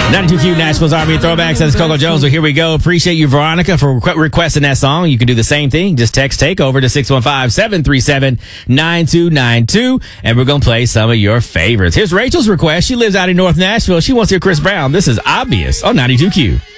92Q Nashville's Army Throwbacks. That's Coco Jones. So here we go. Appreciate you, Veronica, for requesting that song. You can do the same thing. Just text Takeover to 615-737-9292. And we're going to play some of your favorites. Here's Rachel's request. She lives out in North Nashville. She wants to hear Chris Brown. This is Obvious on 92Q.